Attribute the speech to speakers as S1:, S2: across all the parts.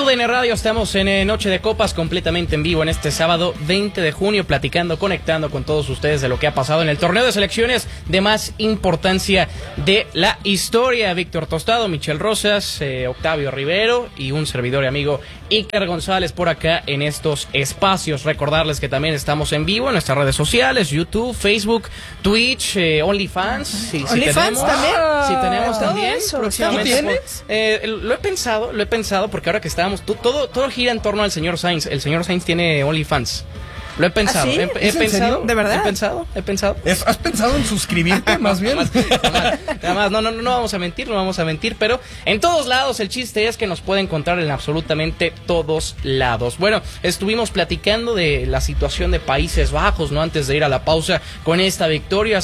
S1: TUDN Radio, estamos en Noche de Copas completamente en vivo en este sábado 20 de junio, conectando con todos ustedes de lo que ha pasado en el torneo de selecciones de más importancia de la historia. Víctor Tostado, Michel Rosas, Octavio Rivero y un servidor y amigo Iker González por acá en estos espacios. Recordarles que también estamos en vivo en nuestras redes sociales, YouTube, Facebook, Twitch, OnlyFans. Si
S2: ¿OnlyFans también?
S1: Si tenemos también,
S2: eso,
S1: próximamente. Lo he pensado porque ahora que estábamos, todo gira en torno al señor Sainz. El señor Sainz tiene OnlyFans. Lo he pensado.
S2: ¿Ah, sí?
S1: He pensado.
S2: ¿De verdad?
S1: He pensado.
S3: ¿Has pensado en suscribirte más bien?
S1: Nada más, no vamos a mentir, pero en todos lados el chiste es que nos puede encontrar en absolutamente todos lados. Bueno, estuvimos platicando de la situación de Países Bajos, ¿no? Antes de ir a la pausa con esta victoria,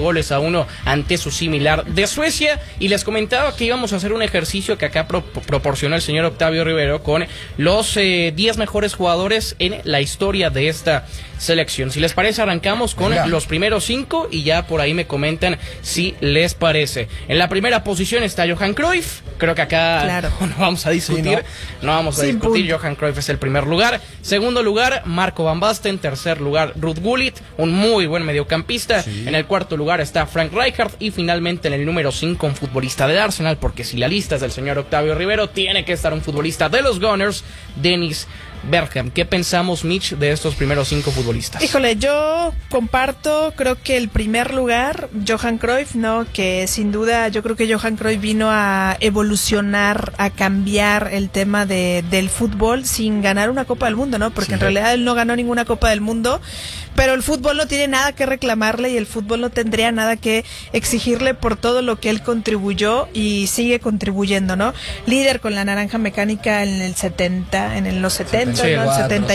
S1: 5-1 ante su similar de Suecia, y les comentaba que íbamos a hacer un ejercicio que acá proporcionó el señor Octavio Rivero con los 10 mejores jugadores en la historia de esta selección. Si les parece, arrancamos con los primeros 5 y ya por ahí me comentan si les parece. En la primera posición está Johan Cruyff. Creo que acá no vamos a discutir. Sí, no vamos a discutir. Johan Cruyff es el primer lugar. Segundo lugar, Marco Van Basten. Tercer lugar, Ruud Gullit, un muy buen mediocampista. Sí. En el cuarto lugar está Frank Rijkaard. Y finalmente en el número 5, un futbolista del Arsenal, porque si la lista es del señor Octavio Rivero, tiene que estar un futbolista de los Gunners, Dennis Bergkamp. ¿Qué pensamos, Mitch, de estos primeros 5 futbolistas?
S2: Híjole, yo comparto, creo que el primer lugar, Johan Cruyff, ¿no? Que sin duda yo creo que Johan Cruyff vino a evolucionar, a cambiar el tema del fútbol sin ganar una Copa del Mundo, ¿no? Porque en realidad él no ganó ninguna Copa del Mundo, pero el fútbol no tiene nada que reclamarle y el fútbol no tendría nada que exigirle por todo lo que él contribuyó y sigue contribuyendo, ¿no? Líder con la naranja mecánica en el 70, en los 70, ¿no? En el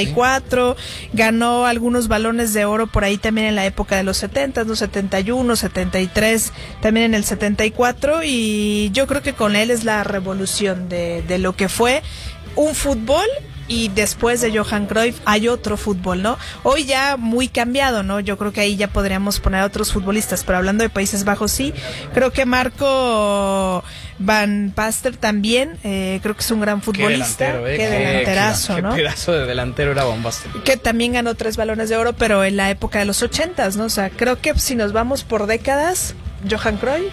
S2: 74, ganó algunos balones de oro por ahí también en la época de los 70, los 71, 73, también en el 74, y yo creo que con él es la revolución de lo que fue un fútbol. Y después de Johan Cruyff hay otro fútbol, ¿no? Hoy ya muy cambiado, ¿no? Yo creo que ahí ya podríamos poner a otros futbolistas, pero hablando de Países Bajos, sí. Creo Marco Van Basten también, creo que es un gran futbolista. Qué delanterazo, ¿no?
S1: Qué pedazo de delantero era Van Basten.
S2: Que también ganó 3 balones de oro, pero en la época de los 80s, ¿no? O sea, creo que si nos vamos por décadas, Johan Cruyff,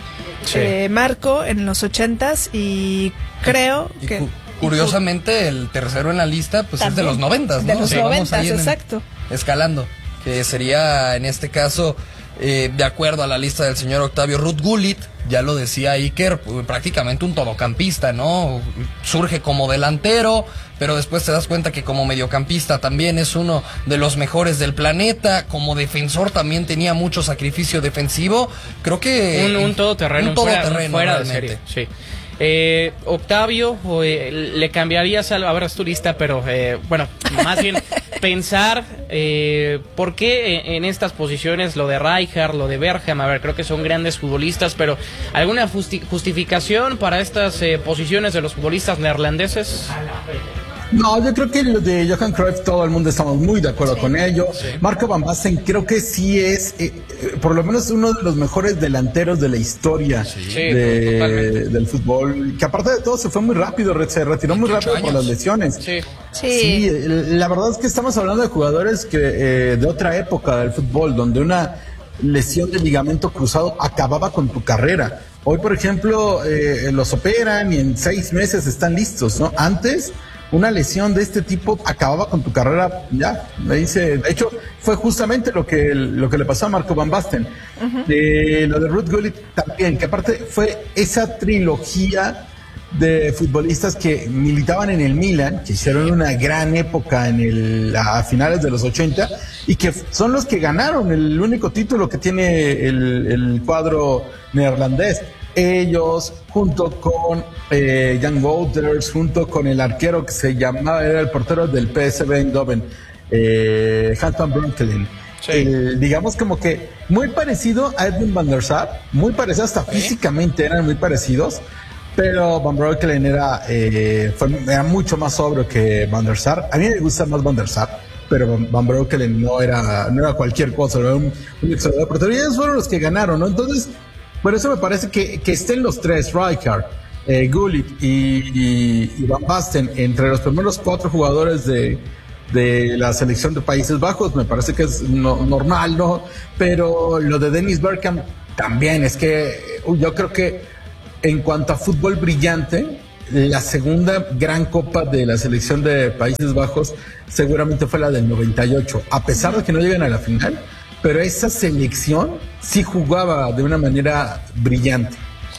S2: Marco en los 80s, y creo que...
S3: Curiosamente, el tercero en la lista pues también es de los 90s, ¿no?
S2: De los 90s, exacto.
S3: Escalando, que sería en este caso, de acuerdo a la lista del señor Octavio, Ruud Gullit, ya lo decía Iker, prácticamente un todocampista, ¿no? Surge como delantero, pero después te das cuenta que como mediocampista también es uno de los mejores del planeta. Como defensor también tenía mucho sacrificio defensivo. Creo que...
S1: Un todoterreno, fuera de serie, sí. Octavio, le cambiarías a ver, es tu lista, pero bueno, más bien pensar por qué en estas posiciones lo de Rijkaard, lo de Bergkamp, a ver, creo que son grandes futbolistas, pero ¿alguna justificación para estas posiciones de los futbolistas neerlandeses?
S4: No, yo creo que lo de Johan Cruyff todo el mundo estamos muy de acuerdo con ello. Sí. Marco Van Basten creo que sí es por lo menos uno de los mejores delanteros de la historia del fútbol, que aparte de todo se fue muy rápido, se retiró muy rápido por las lesiones. Sí, la verdad es que estamos hablando de jugadores que de otra época del fútbol, donde una lesión de ligamento cruzado acababa con tu carrera. Hoy, por ejemplo, los operan y en 6 meses están listos, ¿no? Antes una lesión de este tipo acababa con tu carrera, ya, me dice, de hecho, fue justamente lo que le pasó a Marco Van Basten. Lo de Ruud Gullit también, que aparte fue esa trilogía de futbolistas que militaban en el Milan, que hicieron una gran época a finales de los 80, y que son los que ganaron el único título que tiene el cuadro neerlandés. Ellos, junto con Jan Wouters, junto con el arquero que se llamaba, era el portero del PSV Eindhoven, Hans van Breukelen. Digamos como que muy parecido a Edwin van der Sar, muy parecido, hasta físicamente eran muy parecidos, pero Van Breukelen era mucho más sobrio que Van der Sar. A mí me gusta más Van der Sar, pero Van Breukelen no era cualquier cosa, era un extraordinario portero, y ellos fueron los que ganaron, ¿no? Entonces, por eso me parece que estén los tres, Rijkaard, Gullit y Van Basten entre los primeros 4 jugadores de la selección de Países Bajos, me parece que es normal, ¿no? Pero lo de Dennis Bergkamp también, es que yo creo que en cuanto a fútbol brillante, la segunda gran copa de la selección de Países Bajos seguramente fue la del 98, a pesar de que no llegan a la final, pero esa selección sí jugaba de una manera brillante.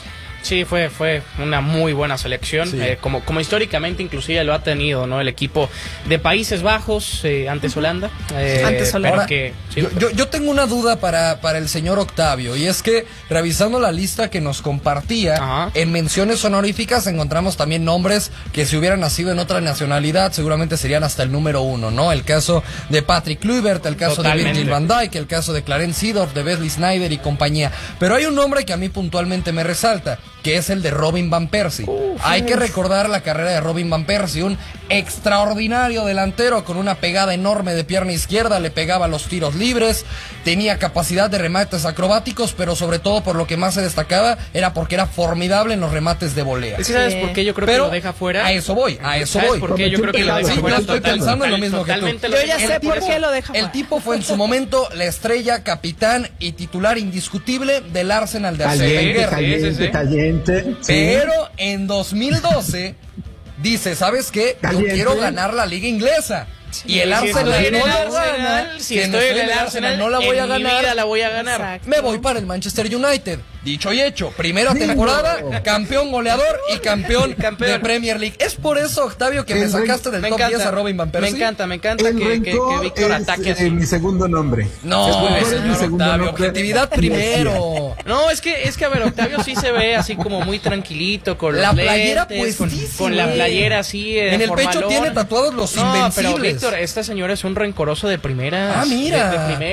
S1: Sí, fue una muy buena selección,
S3: Sí.
S1: como históricamente inclusive lo ha tenido, ¿no? El equipo de Países Bajos, antes Holanda.
S2: Antes Holanda.
S1: Pero
S3: Ahora,
S1: que, sí,
S3: yo tengo una duda para el señor Octavio, y es que revisando la lista que nos compartía,
S1: Ajá.
S3: en menciones honoríficas encontramos también nombres que si hubieran nacido en otra nacionalidad seguramente serían hasta el número 1, ¿no? El caso de Patrick Kluivert, el caso
S1: Totalmente.
S3: de Virgil van Dijk, el caso de Clarence Seedorf, de Wesley Sneijder y compañía. Pero hay un nombre que a mí puntualmente me resalta, que es el de Robin van Persie. Hay que recordar la carrera de Robin van Persie, un extraordinario delantero con una pegada enorme de pierna izquierda, le pegaba los tiros libres, tenía capacidad de remates acrobáticos, pero sobre todo por lo que más se destacaba era porque era formidable en los remates de volea.
S1: Es que ¿sabes por qué yo creo
S3: Pero
S1: que lo deja fuera?
S3: a eso voy.
S1: ¿Sabes por qué yo creo que lo deja
S3: Sí,
S1: fuera?
S3: yo estoy pensando en lo mismo que tú.
S1: Totalmente
S2: Yo ya
S1: deja
S2: sé
S1: fuera.
S2: por qué lo deja
S3: El
S2: fuera.
S3: tipo fue en su momento la estrella, capitán y titular indiscutible del Arsenal de Arsène Wenger.
S1: sí.
S4: Caliente.
S3: Pero en 2012 dice, ¿sabes qué? Yo
S4: Caliente.
S3: quiero ganar la liga inglesa. Y el
S1: Si
S3: Arsenal
S1: estoy en
S3: no
S1: el
S3: la
S1: Arsenal,
S3: gana.
S1: si estoy en el Arsenal,
S3: no la voy a
S1: en mi
S3: ganar.
S1: vida la voy a ganar.
S2: Exacto.
S3: Me voy para el Manchester United. Dicho y hecho, primera temporada, campeón goleador y campeón de Premier League. Es por eso, Octavio, que me sacaste del top 10 a Robin van Persie.
S1: Me encanta
S4: El
S1: que
S4: rencor
S1: Víctor
S4: es
S1: ataque así.
S4: mi segundo nombre.
S3: No,
S4: El rencor es mi
S3: señor
S4: segundo
S3: Octavio,
S4: nombre.
S3: objetividad primero.
S1: No, es que a ver, Octavio sí se ve así como muy tranquilito con
S3: La
S1: los
S3: playera
S1: lentes,
S3: puestísima.
S1: con la playera así
S3: En el pecho
S1: formalón.
S3: tiene tatuados los
S1: No, pero
S3: invencibles.
S1: Víctor, esta señora es un rencoroso de primeras.
S3: Ah, mira.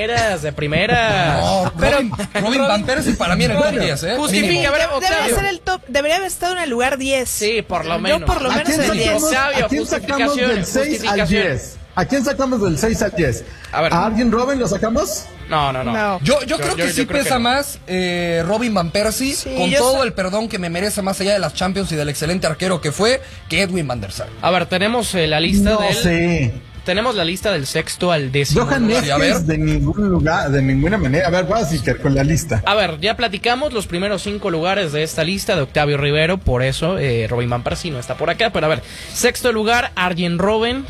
S1: De primeras.
S3: No, Robin van Persie para mí en el top 10, ¿eh?
S1: Justifica,
S3: Mínimo.
S1: a ver,
S2: Debería
S1: Octavio.
S2: ser el top, debería haber estado en el lugar 10.
S1: Sí, por lo menos.
S2: Yo por lo
S4: ¿A
S2: menos
S4: quién
S2: en el 10.
S4: sacamos,
S1: Octavio,
S4: ¿a quién sacamos del 6 al
S1: justificaciones.
S4: 10? ¿A quién sacamos del 6 al 10?
S1: A ver.
S4: ¿A alguien Robin lo sacamos?
S1: No.
S2: No.
S3: Yo creo que sí
S1: creo que
S3: pesa
S1: no.
S3: más Robin van Persie,
S2: Sí,
S3: con
S2: yo
S3: todo
S2: sé.
S3: el perdón que me merece más allá de las Champions y del excelente arquero que fue, que Edwin van der Sar.
S1: A ver, tenemos la lista
S4: No
S1: del.
S4: sé.
S1: Tenemos la lista del sexto al décimo.
S4: Johan
S3: Sí, a ver.
S4: Neeskens de ningún lugar, de ninguna manera. A ver, vas Iker, con la lista.
S1: A ver, ya platicamos los primeros 5 lugares de esta lista de Octavio Rivero, por eso Robin van Persie no está por acá, pero a ver, sexto lugar, Arjen Robben,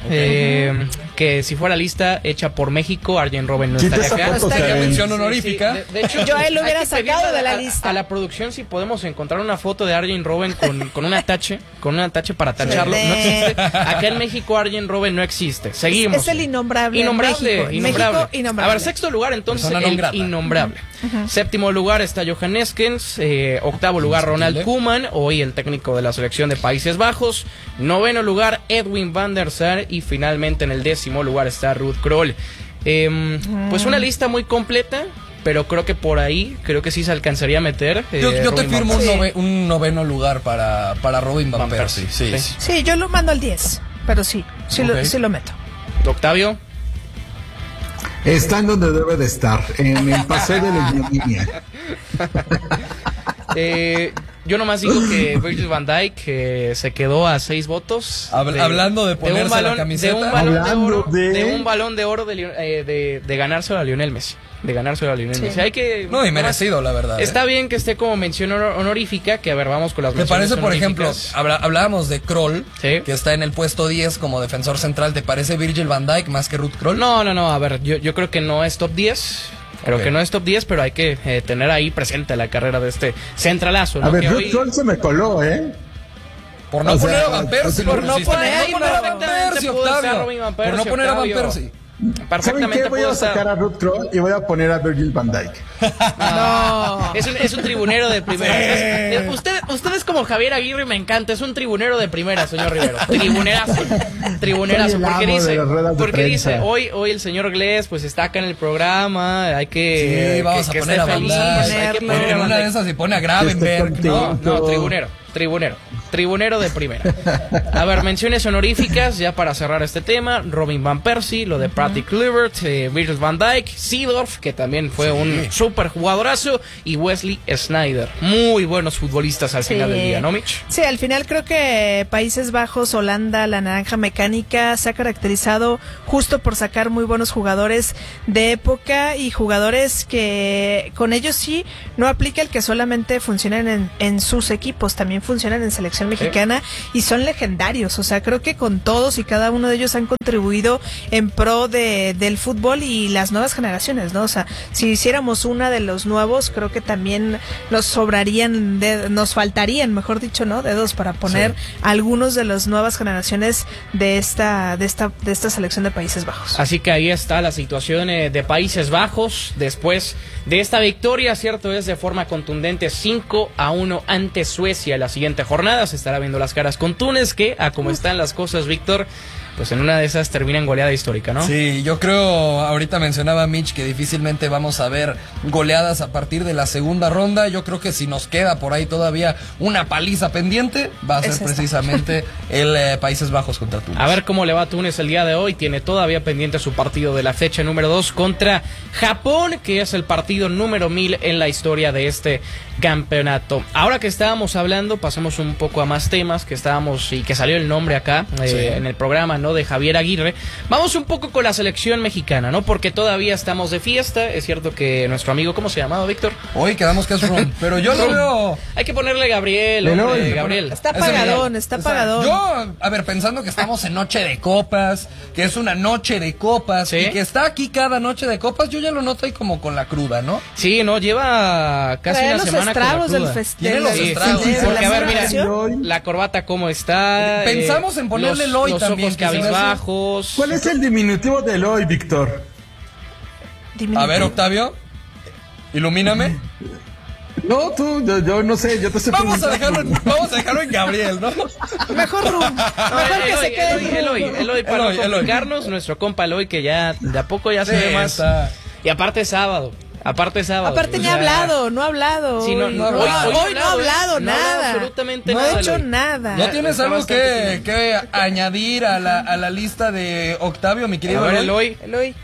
S1: que si fuera lista hecha por México, Arjen Robben no
S4: Quita
S1: estaría
S4: esa
S1: acá.
S4: foto,
S3: Sería
S4: Karen.
S3: mención honorífica.
S1: De hecho,
S2: Yo a él lo
S1: hay
S2: hubiera
S1: que
S2: sacado
S1: pedirle
S2: de la
S1: a-
S2: lista.
S1: A la producción si podemos encontrar una foto de Arjen Robben con un atache, para tacharlo. No existe. Acá en México Arjen Robben no existe. Seguimos.
S2: Es el innombrable.
S1: Innombrable,
S2: México.
S1: innombrable.
S2: México, innombrable.
S1: A ver, sexto lugar entonces
S3: Persona non
S1: el
S3: grata.
S1: innombrable. Séptimo lugar está Johan Neeskens, octavo lugar Ronald Koeman, hoy el técnico de la selección de Países Bajos, noveno lugar Edwin van der Sar y finalmente en el décimo lugar está Ruud Krol. Pues una lista muy completa, pero creo que por ahí, creo que sí se alcanzaría a meter.
S3: Yo te
S1: Robin van
S3: firmo
S1: Persie.
S3: un noveno lugar para Robin van
S1: Van
S3: Persie.
S1: Persie,
S3: Sí.
S1: sí.
S2: Sí, yo lo mando al 10. Pero sí,
S3: Ok.
S2: sí lo meto.
S1: Octavio.
S4: Está en donde debe de estar, en el paseo de la ignominia.
S1: Yo nomás digo que Virgil van Dijk se quedó a 6 votos.
S3: Hablando de ponerse la camiseta.
S1: De un balón de
S4: Hablando
S1: oro.
S4: de-
S1: De un balón de oro de ganárselo a Lionel Messi. De ganárselo a Lionel Messi. Hay que.
S3: No, y merecido, la verdad.
S1: Está bien que esté como mención honorífica. Que a ver, vamos con las
S3: Me
S1: menciones
S3: parece, por ejemplo,
S1: honoríficas.
S3: hablábamos de Krol,
S1: Sí.
S3: que está en el puesto 10 como defensor central. ¿Te parece Virgil van Dijk más que Ruud Krol?
S1: No. A ver, yo creo que no es top 10. Creo
S3: Ok.
S1: que no es top 10, pero hay que tener ahí presente la carrera de este centralazo. ¿no?
S4: A ver,
S1: Que
S4: Ruud
S1: hoy-
S4: Krol se me coló, ¿eh?
S3: Por no
S4: O
S3: poner
S4: sea,
S3: a Van Persie.
S4: por
S3: lo
S2: no
S3: pusiste.
S2: poner-
S3: Por no poner a Van
S1: perfectamente
S3: Persie,
S1: pudo estar
S3: Octavio.
S1: Robin Van
S3: Por no
S1: Persie,
S3: poner a Van
S1: Octavio.
S3: Persie.
S4: ¿Saben
S1: Perfectamente
S4: qué? Voy
S1: pudo
S4: a
S1: estar.
S4: sacar a Ruud Krol y voy a poner a Virgil van Dijk.
S2: No.
S1: Es un tribunero de primera. Usted es como Javier Aguirre, me encanta. Es un tribunero de primera, señor Rivero. Tribunerazo. Tribunerazo.
S4: Soy el
S1: Porque
S4: amo de
S1: dice,
S4: las ruedas de
S1: porque dice
S4: prensa.
S1: hoy el señor Glés pues está acá en el programa. Hay que.
S3: Sí, vamos
S1: que
S3: a poner a
S1: esté
S3: Van
S1: feliz,
S3: Dijk.
S1: hay que
S2: Ponerlo.
S1: poner a
S3: En
S1: Van
S3: una de
S1: Dijk.
S3: esas se pone a Gravenberg.
S4: Esté
S3: No,
S4: contento.
S1: No, tribunero. tribunero de primera. A ver, menciones honoríficas ya para cerrar este tema. Robin Van Persie, lo de Patty Kluivert, Virgil van Dijk, Seedorf, que también fue un súper jugadorazo, y Wesley Sneijder. Muy buenos futbolistas al final del día, ¿no, Mitch?
S2: Sí, al final creo que Países Bajos, Holanda, la naranja mecánica se ha caracterizado justo por sacar muy buenos jugadores de época y jugadores que con ellos sí no aplica el que solamente funcionan en sus equipos, también funcionan en selección mexicana y son legendarios. O sea, creo que con todos y cada uno de ellos han contribuido en pro del fútbol y las nuevas generaciones, ¿no? O sea, si hiciéramos una de los nuevos, creo que también nos faltarían, mejor dicho, ¿no? Dedos para poner algunos de las nuevas generaciones de esta selección de Países Bajos.
S1: Así que ahí está la situación de Países Bajos después de esta victoria, cierto es, de forma contundente 5-1 ante Suecia. La siguiente jornada se estará viendo las caras con Túnez, que a como están las cosas, Víctor, pues en una de esas termina en goleada histórica, ¿no?
S3: Sí, yo creo, ahorita mencionaba Mitch que difícilmente vamos a ver goleadas a partir de la segunda ronda. Yo creo que si nos queda por ahí todavía una paliza pendiente, va a ser precisamente el Países Bajos contra Túnez.
S1: A ver cómo le va a Túnez el día de hoy. Tiene todavía pendiente su partido de la fecha número 2 contra Japón, que es el partido número 1000 en la historia de este campeonato. Ahora que estábamos hablando, pasemos un poco a más temas que estábamos y que salió el nombre acá en el programa, ¿no? De Javier Aguirre. Vamos un poco con la selección mexicana, ¿no? Porque todavía estamos de fiesta. Es cierto que nuestro amigo, ¿cómo se llamaba, Víctor?
S3: Hoy quedamos que es Ron, pero yo lo veo.
S1: Hay que ponerle Gabriel, hombre, Gabriel.
S2: Está apagadón, está apagadón.
S3: Yo, a ver, pensando que estamos en noche de copas, que es una noche de copas, y que está aquí cada noche de copas, yo ya lo noto ahí como con la cruda, ¿no?
S1: Sí, no, lleva casi una semana con la cruda.
S3: Tiene los estragos.
S1: Porque, a ver, mira, la corbata cómo está.
S3: Pensamos en ponerle el hoy también.
S1: Los ojos cabizbajos.
S4: ¿Cuál es el diminutivo del hoy, Víctor?
S3: A ver, Octavio, ilumíname.
S4: No, tú, yo no sé, yo te estoy
S3: vamos a dejarlo en Gabriel, ¿no?
S2: Mejor Rum. Mejor que se quede
S1: Eloy para complicarnos, nuestro compa Eloy, que ya de a poco ya se ve más. Y aparte es sábado. Aparte ni
S2: ha hablado, no ha hablado.
S1: Sí,
S2: hoy no ha hablado nada.
S1: Absolutamente
S2: nada.
S1: No
S2: ha hecho nada.
S3: ¿No tienes algo que añadir a la lista de Octavio, mi querido
S1: Eloy?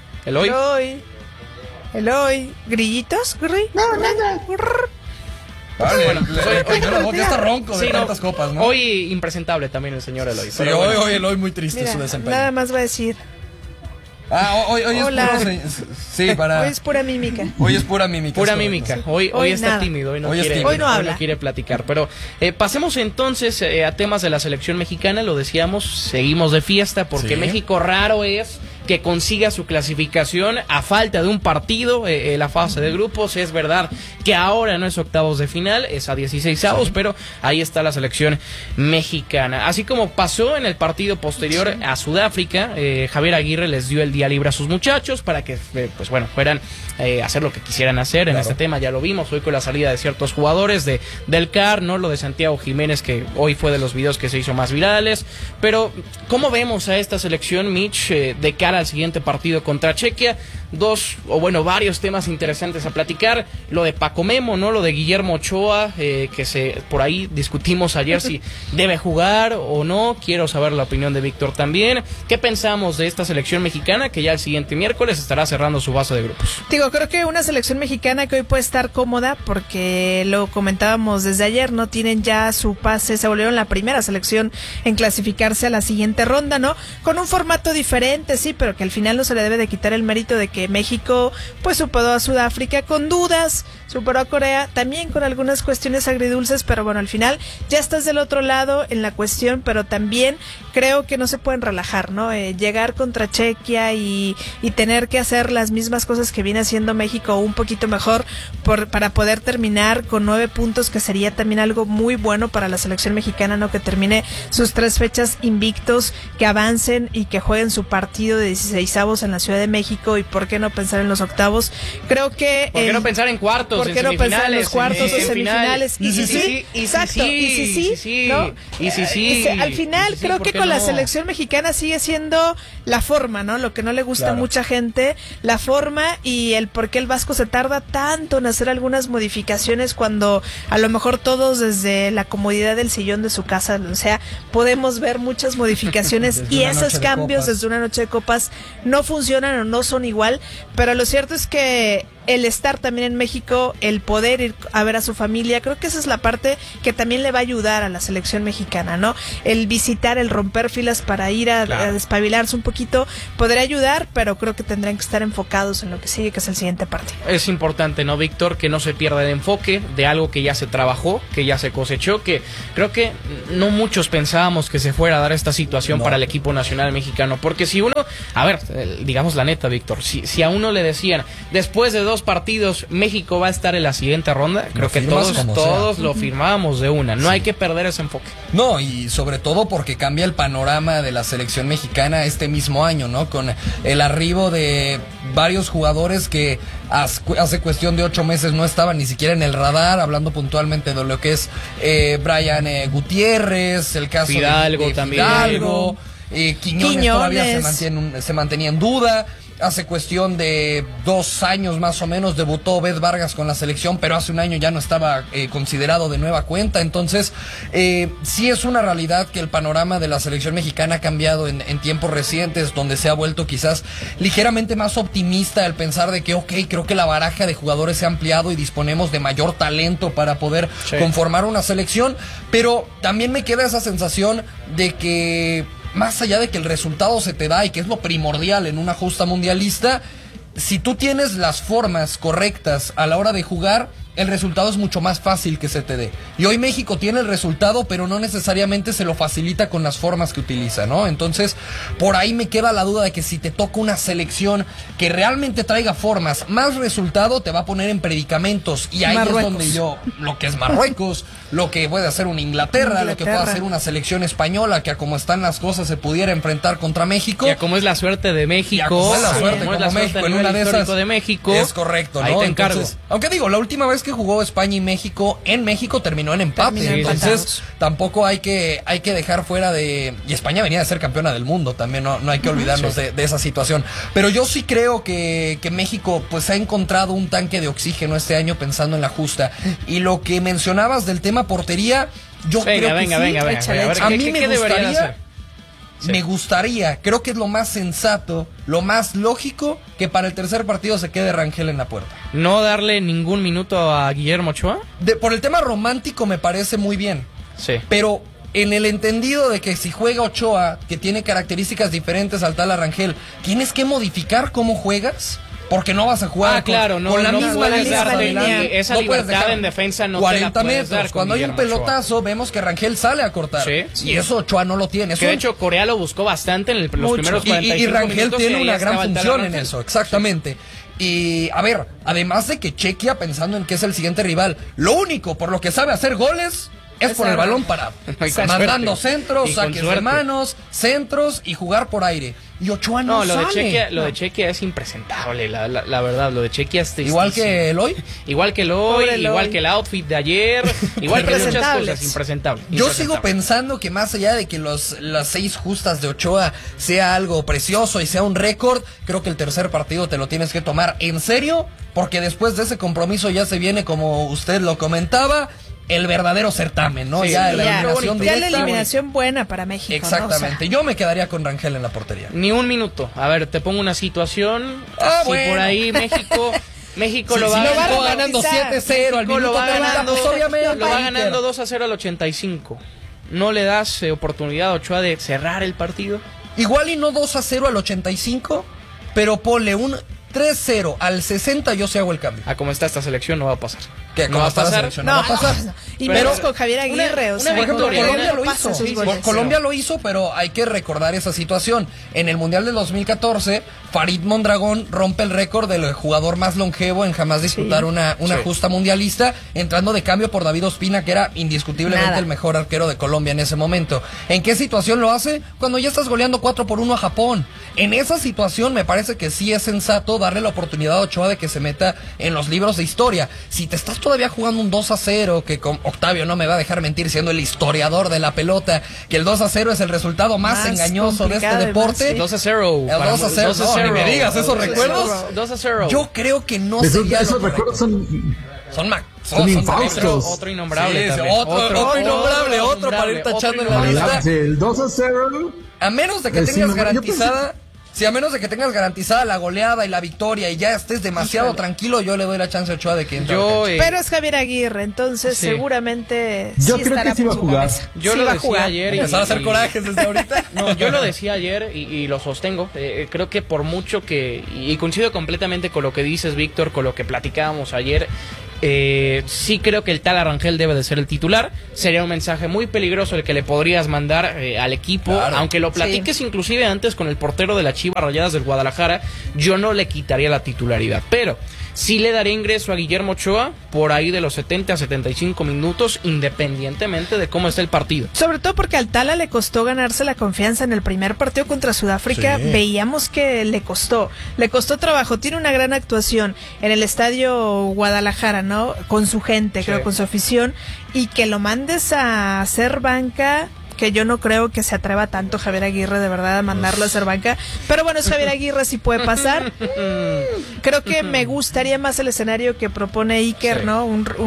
S2: Eloy. ¿Grillitos?
S4: No, nada.
S3: Vale, bueno, ya está ronco de tantas copas, ¿no?
S1: Hoy impresentable también el señor Eloy.
S3: Sí, hoy Eloy muy triste. Mira, su desempeño.
S2: Nada más va a decir.
S3: Hoy es
S2: Hoy es pura mímica.
S3: Hoy es pura mímica.
S1: Pura mímica. Hoy está tímido, hoy no
S2: habla.
S1: No quiere platicar. Pero pasemos entonces a temas de la selección mexicana. Lo decíamos, seguimos de fiesta porque México raro es que consiga su clasificación a falta de un partido, la fase de grupos. Es verdad que ahora no es octavos de final, es a 16avos, pero ahí está la selección mexicana. Así como pasó en el partido posterior a Sudáfrica, Javier Aguirre les dio el día libre a sus muchachos para que, fueran a hacer lo que quisieran hacer en este tema. Ya lo vimos hoy con la salida de ciertos jugadores del CAR, ¿no? Lo de Santiago Jiménez, que hoy fue de los videos que se hizo más virales. Pero, ¿cómo vemos a esta selección, Mitch, de cara al siguiente partido contra Chequia? Varios temas interesantes a platicar. Lo de Paco Memo, ¿no? Lo de Guillermo Ochoa, por ahí discutimos ayer si debe jugar o no. Quiero saber la opinión de Víctor también. ¿Qué pensamos de esta selección mexicana que ya el siguiente miércoles estará cerrando su fase de grupos?
S2: Creo que una selección mexicana que hoy puede estar cómoda porque lo comentábamos desde ayer, ¿no? Tienen ya su pase, se volvieron la primera selección en clasificarse a la siguiente ronda, ¿no? Con un formato diferente, sí, pero que al final no se le debe de quitar el mérito de que México pues superó a Sudáfrica con dudas, superó a Corea también con algunas cuestiones agridulces, pero bueno, al final ya estás del otro lado en la cuestión, pero también creo que no se pueden relajar, ¿no? Llegar contra Chequia y tener que hacer las mismas cosas que viene haciendo México un poquito mejor para poder terminar con 9 puntos, que sería también algo muy bueno para la selección mexicana, ¿no? Que termine sus 3 fechas invictos, que avancen y que jueguen su partido de de 16avos en la Ciudad de México, y por qué no pensar en los octavos. Creo que
S1: ¿por qué no pensar en cuartos?
S2: ¿Por qué no pensar en los cuartos o semifinales?
S1: Y si sí,
S2: exacto, y si sí, al final creo que con la selección mexicana sigue siendo la forma, ¿no? Lo que no le gusta a mucha gente, la forma y el por qué el Vasco se tarda tanto en hacer algunas modificaciones cuando a lo mejor todos desde la comodidad del sillón de su casa, o sea, podemos ver muchas modificaciones y esos cambios desde una noche de copas no funcionan o no son igual, pero lo cierto es que el estar también en México, el poder ir a ver a su familia, creo que esa es la parte que también le va a ayudar a la selección mexicana, ¿no? El visitar, el romper filas para ir a despabilarse un poquito, podría ayudar, pero creo que tendrán que estar enfocados en lo que sigue, que es el siguiente partido.
S1: Es importante, ¿no, Víctor? Que no se pierda el enfoque de algo que ya se trabajó, que ya se cosechó, que creo que no muchos pensábamos que se fuera a dar esta situación para el equipo nacional mexicano, porque si uno, a ver, digamos la neta, Víctor, si a uno le decían, después de 2 partidos México va a estar en la siguiente ronda, creo que todos lo firmábamos de una, no hay que perder ese enfoque.
S3: No, y sobre todo porque cambia el panorama de la selección mexicana este mismo año, ¿no? Con el arribo de varios jugadores que hace cuestión de 8 meses no estaban ni siquiera en el radar, hablando puntualmente de lo que es Brian Gutiérrez, el caso
S1: Fidalgo
S3: de
S1: también.
S3: Fidalgo, Quiñones todavía se mantenía en duda. Hace cuestión de 2 años más o menos debutó Beth Vargas con la selección, pero hace un año ya no estaba considerado de nueva cuenta. Entonces, sí es una realidad que el panorama de la selección mexicana ha cambiado en tiempos recientes, donde se ha vuelto quizás ligeramente más optimista el pensar de que, creo que la baraja de jugadores se ha ampliado y disponemos de mayor talento para poder conformar una selección, pero también me queda esa sensación de que más allá de que el resultado se te da y que es lo primordial en una justa mundialista, si tú tienes las formas correctas a la hora de jugar, el resultado es mucho más fácil que se te dé. Y hoy México tiene el resultado, pero no necesariamente se lo facilita con las formas que utiliza, ¿no? Entonces, por ahí me queda la duda de que si te toca una selección que realmente traiga formas, más resultado te va a poner en predicamentos. Y ahí es donde lo que es Marruecos, lo que puede hacer una Inglaterra, lo que puede hacer una selección española, que a como están las cosas se pudiera enfrentar contra México.
S1: Y a como es la suerte de México.
S3: Como es la suerte como México en una de esas.
S1: De México.
S3: Es correcto, ¿no?
S1: Ahí te encargo.
S3: Entonces, aunque digo, la última vez que jugó España y México, en México terminó en empate. Entonces, tampoco hay que dejar fuera de... Y España venía de ser campeona del mundo, también no hay que olvidarnos de esa situación. Pero yo sí creo que México pues ha encontrado un tanque de oxígeno este año pensando en la justa. Y lo que mencionabas del tema portería, yo creo que sí. A mí me gustaría, creo que es lo más sensato, lo más lógico, que para el tercer partido se quede Rangel en la puerta.
S1: ¿No darle ningún minuto a Guillermo Ochoa?
S3: Por el tema romántico me parece muy bien.
S1: Sí.
S3: Pero en el entendido de que si juega Ochoa, que tiene características diferentes al tal Rangel, ¿tienes que modificar cómo juegas? Porque no vas a jugar con la misma línea.
S1: Esa libertad en defensa no 40 te la puedes metros.
S3: Cuando hay un pelotazo,
S1: Ochoa.
S3: vemos que Rangel sale a cortar. Y eso Ochoa no lo tiene.
S1: Que de hecho Corea lo buscó bastante en los primeros 45
S3: y Rangel
S1: minutos.
S3: Tiene una gran función en eso, exactamente. Y a ver, además de que Chequia, pensando en que es el siguiente rival, lo único por lo que sabe hacer goles es por el balón parado. Mandando centros, saques de manos, centros y jugar por aire. Y Ochoa no sale.
S1: Lo de Chequia es impresentable, la verdad. Lo de Chequia es
S3: igual que Eloy.
S1: Igual que Eloy, igual que el outfit de ayer, igual que muchas cosas, impresentable.
S3: Yo sigo pensando que más allá de que las 6 justas de Ochoa sea algo precioso y sea un récord, creo que el tercer partido te lo tienes que tomar en serio, porque después de ese compromiso ya se viene, como usted lo comentaba, el verdadero certamen, ¿no?
S2: Sí,
S3: ya la eliminación directa.
S2: Ya la eliminación buena para México.
S3: Exactamente.
S2: ¿No? O sea,
S3: yo me quedaría con Rangel en la portería.
S1: Ni un minuto. A ver, te pongo una situación.
S3: Bueno.
S1: Por ahí México lo va
S3: ganando 7-0 al minuto,
S1: lo va ganando,
S3: pues obviamente
S1: lo va ganando 2-0 al 85. ¿No le das oportunidad a Ochoa de cerrar el partido?
S3: Igual y no 2-0 al 85, pero ponle un 3-0 al 60, yo sí hago el cambio.
S1: A como está esta selección no va a pasar.
S3: ¿Qué?
S1: No va a pasar.
S3: No va a pasar.
S2: Y menos con Javier Aguirre.
S3: Por ejemplo, Colombia lo hizo. Colombia lo hizo, pero hay que recordar esa situación. En el Mundial del 2014, Farid Mondragón rompe el récord del jugador más longevo en jamás disputar una justa mundialista, entrando de cambio por David Ospina, que era indiscutiblemente el mejor arquero de Colombia en ese momento. ¿En qué situación lo hace? Cuando ya estás goleando 4-1 a Japón. En esa situación me parece que sí es sensato darle la oportunidad a Ochoa de que se meta en los libros de historia. Si te estás todavía jugando un 2-0, que con Octavio no me va a dejar mentir siendo el historiador de la pelota, que el 2-0 es el resultado más engañoso de este deporte.
S1: 2-0.
S3: El 2-0, no, ni me digas esos recuerdos.
S1: 2-0.
S3: Yo creo que no sería...
S4: Esos recuerdos son infaustos.
S1: Otro innombrable.
S3: Sí, otro innombrable, otro para ir tachando en la lista.
S4: El 2-0.
S3: A menos de que tengas garantizada... Si a menos de que tengas garantizada la goleada y la victoria y ya estés demasiado tranquilo, yo le doy la chance a Ochoa de que entre.
S2: Pero es Javier Aguirre, entonces seguramente
S4: yo creo que sí va a jugar.
S1: Yo lo decía ayer.
S3: Empezar a hacer corajes desde ahorita.
S1: No, yo lo decía ayer y lo sostengo. Creo que por mucho que... Y coincido completamente con lo que dices, Víctor, con lo que platicábamos ayer. Sí creo que el tal Arrangel debe de ser el titular. Sería un mensaje muy peligroso el que le podrías mandar al equipo, claro. Aunque lo platiques inclusive antes con el portero de la Chivas Rayadas del Guadalajara, yo no le quitaría la titularidad, pero sí le daría ingreso a Guillermo Ochoa por ahí de los 70 a 75 minutos, independientemente de cómo esté el partido.
S2: Sobre todo porque al Tala le costó ganarse la confianza en el primer partido contra Sudáfrica. Veíamos que le costó trabajo. Tiene una gran actuación en el estadio Guadalajara, ¿no? Con su gente, creo, con su afición, y que lo mandes a hacer banca, que yo no creo que se atreva tanto Javier Aguirre de verdad a mandarlo a hacer banca, pero bueno, es Javier Aguirre, sí puede pasar. Creo que me gustaría más el escenario que propone Iker, ¿no?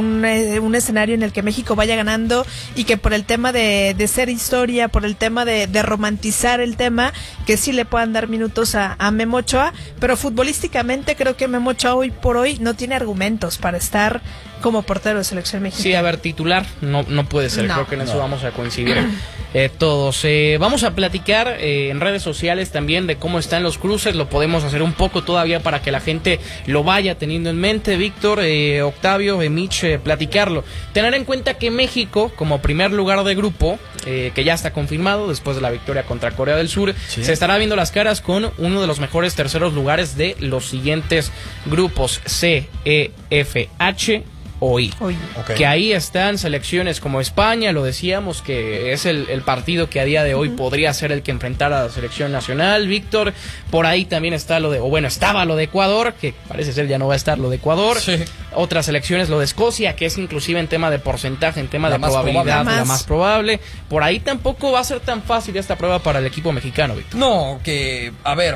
S2: Un escenario en el que México vaya ganando y que por el tema de ser historia, por el tema de romantizar el tema, que sí le puedan dar minutos a Memo Ochoa, pero futbolísticamente creo que Memo Ochoa hoy por hoy no tiene argumentos para estar como portero de selección mexicana.
S1: Sí, a ver, titular no puede ser, creo que en eso vamos a coincidir todos. Vamos a platicar en redes sociales también de cómo están los cruces, lo podemos hacer un poco todavía para que la gente lo vaya teniendo en mente. Víctor, Octavio, Mitch, platicarlo. Tener en cuenta que México, como primer lugar de grupo, que ya está confirmado después de la victoria contra Corea del Sur, se estará viendo las caras con uno de los mejores terceros lugares de los siguientes grupos: C, E, F, H, hoy. Que ahí están selecciones como España, lo decíamos, que es el partido que a día de hoy podría ser el que enfrentara a la selección nacional. Víctor, por ahí también está estaba lo de Ecuador, que parece ser ya no va a estar lo de Ecuador. Otras selecciones, lo de Escocia, que es inclusive en tema de porcentaje, en tema de probabilidad, la más probable. Por ahí tampoco va a ser tan fácil esta prueba para el equipo mexicano, Víctor.
S3: No, que, a ver,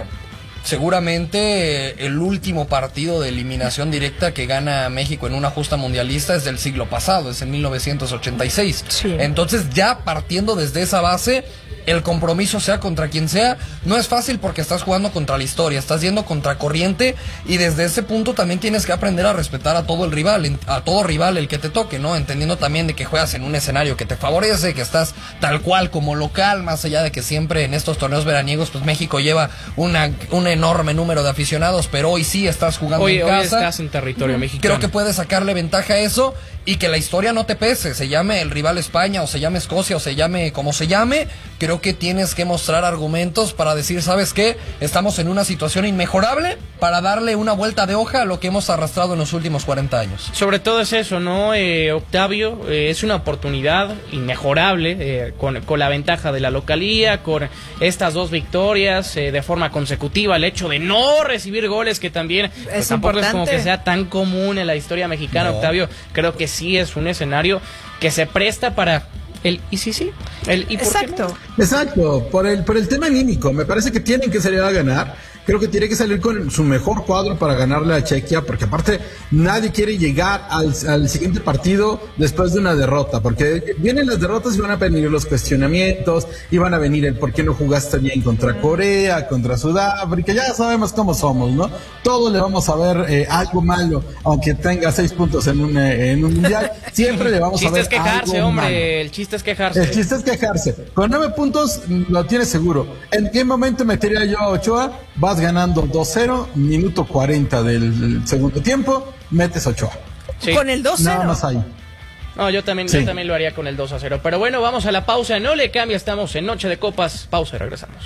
S3: seguramente el último partido de eliminación directa que gana México en una justa mundialista es del siglo pasado, es en 1986. Entonces, ya partiendo desde esa base, el compromiso sea contra quien sea, no es fácil porque estás jugando contra la historia, estás yendo contra corriente, y desde ese punto también tienes que aprender a respetar a todo el rival, a todo rival el que te toque, ¿no? Entendiendo también de que juegas en un escenario que te favorece, que estás tal cual como local, más allá de que siempre en estos torneos veraniegos pues México lleva un enorme número de aficionados, pero hoy sí estás jugando en casa. Hoy
S1: estás en territorio mexicano.
S3: Creo que puedes sacarle ventaja a eso y que la historia no te pese, se llame el rival España o se llame Escocia o se llame como se llame. Creo que tienes que mostrar argumentos para decir, ¿sabes qué? Estamos en una situación inmejorable para darle una vuelta de hoja a lo que hemos arrastrado en los últimos 40 años.
S1: Sobre todo es eso, ¿no, Octavio? Es una oportunidad inmejorable con la ventaja de la localía, con estas dos victorias de forma consecutiva, el hecho de no recibir goles, que también pues, tampoco es como que sea tan común en la historia mexicana, Octavio. Creo que sí es un escenario que se presta para el y sí, el y por
S2: exacto.
S1: qué no.
S4: Exacto, por el tema anímico, me parece que tienen que salir a ganar. Creo que tiene que salir con su mejor cuadro para ganarle a Chequia, porque aparte nadie quiere llegar al siguiente partido después de una derrota, porque vienen las derrotas y van a venir los cuestionamientos, y van a venir el por qué no jugaste bien contra Corea, contra Sudáfrica, ya sabemos cómo somos, ¿no? Todos le vamos a ver algo malo, aunque tenga 6 puntos en un mundial, siempre le vamos a ver algo malo. El chiste es quejarse, hombre,
S1: el chiste es quejarse.
S4: El chiste es quejarse. Con 9 puntos lo tienes seguro. ¿En qué momento metería yo a Ochoa? Vas ganando 2-0, minuto 40 del segundo tiempo, metes Ochoa.
S2: Sí. Con el 2-0.
S4: Nada más ahí.
S1: No, yo también lo haría con el 2-0. Pero bueno, vamos a la pausa. No le cambia, estamos en Noche de Copas. Pausa y regresamos.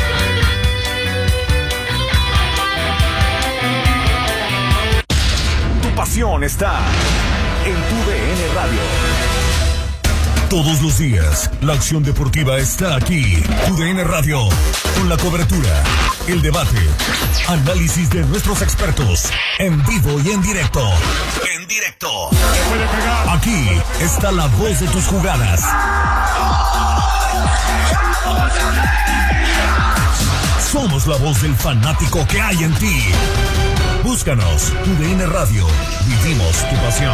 S5: Tu pasión está en tu DN Radio. Todos los días, la acción deportiva está aquí. Tu DN Radio, con la cobertura el debate, análisis de nuestros expertos, en vivo y en directo. En directo. Aquí está la voz de tus jugadas. Somos la voz del fanático que hay en ti. Búscanos, TUDN Radio. Vivimos tu pasión.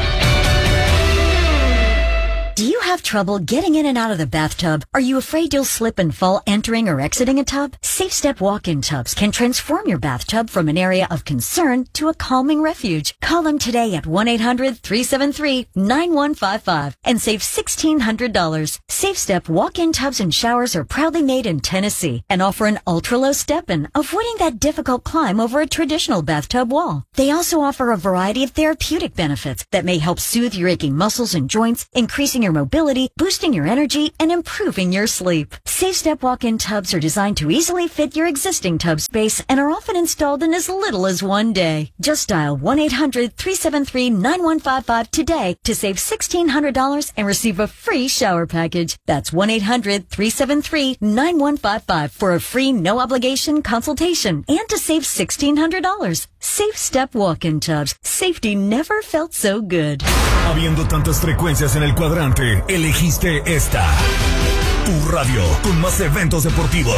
S6: Do you have trouble getting in and out of the bathtub? Are you afraid you'll slip and fall entering or exiting a tub? Safe Step walk-in tubs can transform your bathtub from an area of concern to a calming refuge. Call them today at 1-800-373-9155 and save $1,600. Safe Step walk-in tubs and showers are proudly made in Tennessee and offer an ultra-low step-in, avoiding that difficult climb over a traditional bathtub wall. They also offer a variety of therapeutic benefits that may help soothe your aching muscles and joints, increasing your mobility, boosting your energy, and improving your sleep. Safe Step walk-in tubs are designed to easily fit your existing tub space and are often installed in as little as one day. Just dial 1-800-373-9155 today to save $1,600 and receive a free shower package. That's 1-800-373-9155 for a free no-obligation consultation and to save $1,600. Safe Step walk-in tubs. Safety never felt so good.
S5: Habiendo tantas frecuencias en el cuadrante, elegiste esta. Tu radio con más eventos deportivos.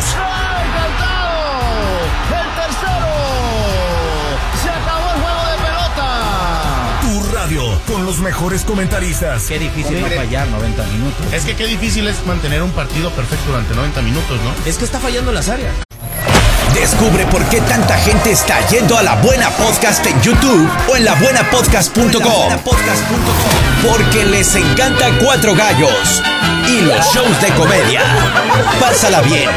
S7: ¡El tercero! ¡Se acabó el juego de pelota!
S5: Tu radio con los mejores comentaristas.
S8: Qué difícil no fallar 90 minutos.
S9: Es que qué difícil es mantener un partido perfecto durante 90 minutos, ¿no?
S8: Es que está fallando en las áreas.
S10: Descubre por qué tanta gente está yendo a La Buena Podcast en YouTube o en labuenapodcast.com. Porque les encanta Cuatro Gallos y los shows de comedia. Pásala bien,